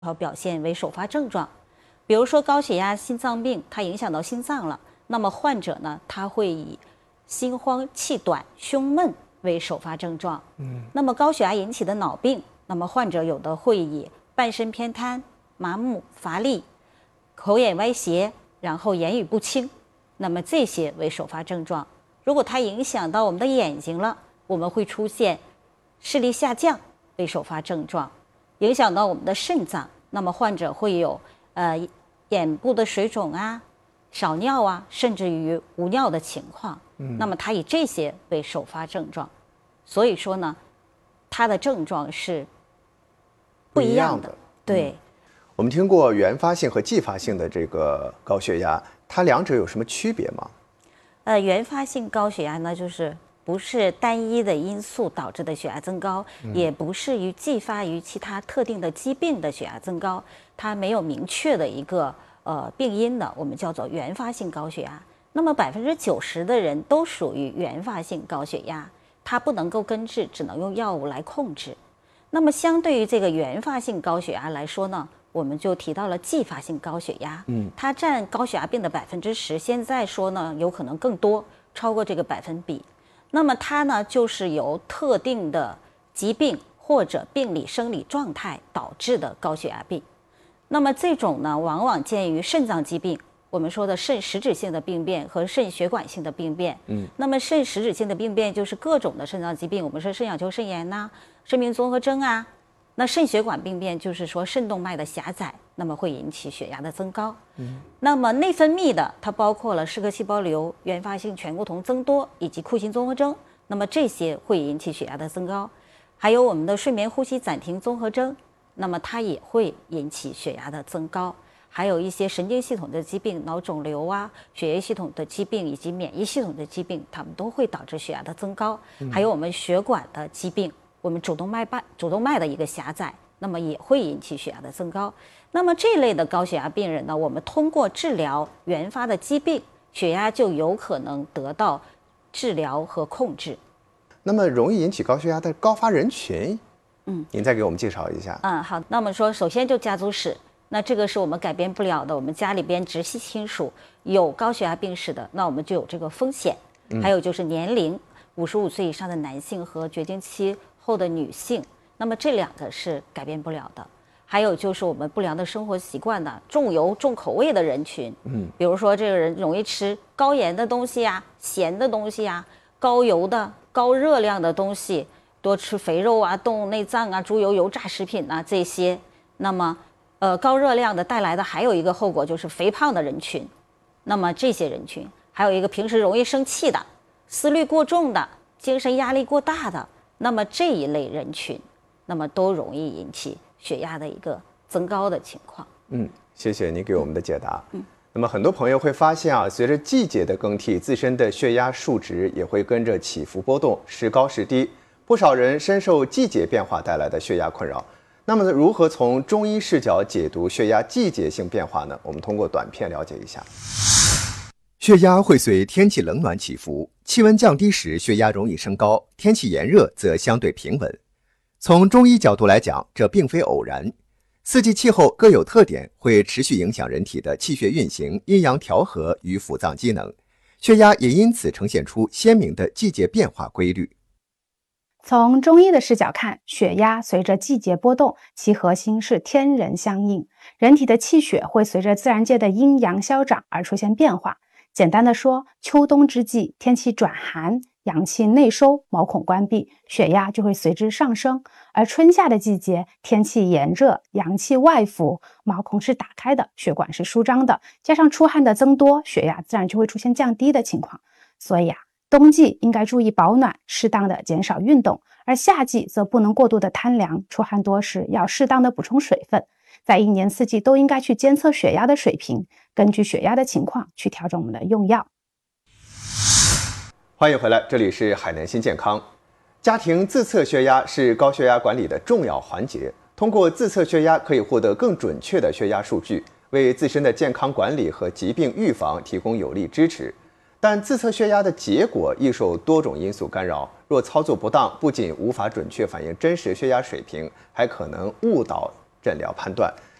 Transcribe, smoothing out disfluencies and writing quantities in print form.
表现为首发症状。比如说高血压、心脏病，它影响到心脏了，那么患者呢，他会以心慌气短、胸闷为首发症状。那么高血压引起的脑病，那么患者有的会以半身偏瘫、麻木、乏力、口眼歪斜，然后言语不清，那么这些为首发症状。如果它影响到我们的眼睛了，我们会出现视力下降为首发症状。影响到我们的肾脏，那么患者会有眼部的水肿啊、少尿啊，甚至于无尿的情况。那么它以这些为首发症状。所以说呢，它的症状是不一样的。对。 我们听过原发性和继发性的这个高血压，它两者有什么区别吗？ 原发性高血压呢，就是不是单一的因素导致的血压增高，也不是继发于其他特定的疾病的血压增高，它没有明确的一个病因的，我们叫做原发性高血压。那么90%的人都属于原发性高血压，它不能够根治，只能用药物来控制。那么相对于这个原发性高血压来说呢，我们就提到了继发性高血压，它占高血压病的10%，现在说呢有可能更多，超过这个百分比。那么它呢就是由特定的疾病或者病理生理状态导致的高血压病。那么这种呢往往见于肾脏疾病，我们说的肾实质性的病变和肾血管性的病变。那么肾实质性的病变就是各种的肾脏疾病，我们说肾小球肾炎呐、肾病综合征啊。那肾血管病变就是说肾动脉的狭窄，那么会引起血压的增高。那么内分泌的，它包括了嗜铬细胞瘤、原发性醛固酮增多以及库欣综合征，那么这些会引起血压的增高。还有我们的睡眠呼吸暂停综合征，那么它也会引起血压的增高。还有一些神经系统的疾病，脑肿瘤啊、血液系统的疾病以及免疫系统的疾病，它们都会导致血压的增高。还有我们血管的疾病，我们主动脉的一个狭窄，那么也会引起血压的增高。那么这类的高血压病人呢，我们通过治疗原发的疾病，血压就有可能得到治疗和控制。 那么容易引起高血压的高发人群，您再给我们介绍一下。 好，那么说首先就家族史，那这个是我们改变不了的，我们家里边直系亲属有高血压病史的，那我们就有这个风险。还有就是年龄，55岁以上的男性和绝经期后的女性，那么这两个是改变不了的。还有就是我们不良的生活习惯的重油重口味的人群，比如说这个人容易吃高盐的东西呀、咸的东西呀、高油的高热量的东西，多吃肥肉啊、动物内脏啊、猪油油炸食品啊这些。那么高热量的带来的还有一个后果就是肥胖的人群。那么这些人群还有一个平时容易生气的、思虑过重的、精神压力过大的，那么这一类人群，那么都容易引起血压的一个增高的情况。 谢谢您给我们的解答。那么很多朋友会发现啊，随着季节的更替，自身的血压数值也会跟着起伏波动，时高时低。不少人深受季节变化带来的血压困扰。那么如何从中医视角解读血压季节性变化呢？我们通过短片了解一下。血压会随天气冷暖起伏，气温降低时血压容易升高，天气炎热则相对平稳。从中医角度来讲，这并非偶然。四季气候各有特点，会持续影响人体的气血运行、阴阳调和与腑脏机能，血压也因此呈现出鲜明的季节变化规律。 从中医的视角看，血压随着季节波动，其核心是天人相应。人体的气血会随着自然界的阴阳消长而出现变化。简单的说，秋冬之际，天气转寒，阳气内收，毛孔关闭，血压就会随之上升。而春夏的季节，天气炎热，阳气外浮，毛孔是打开的，血管是舒张的，加上出汗的增多，血压自然就会出现降低的情况。所以冬季应该注意保暖，适当的减少运动，而夏季则不能过度的贪凉，出汗多时要适当的补充水分。在一年四季都应该去监测血压的水平，根据血压的情况去调整我们的用药。 欢迎回来，这里是海南新健康。家庭自测血压是高血压管理的重要环节，通过自测血压可以获得更准确的血压数据，为自身的健康管理和疾病预防提供有力支持。但自测血压的结果易受多种因素干扰，若操作不当，不仅无法准确反映真实血压水平，还可能误导诊疗判断。